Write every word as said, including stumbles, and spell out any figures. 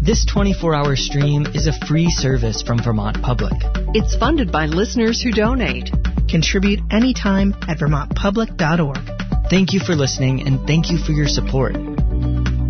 This twenty-four hour stream is a free service from Vermont Public. It's funded by listeners who donate. Contribute anytime at vermont public dot org. Thank you for listening, and thank you for your support.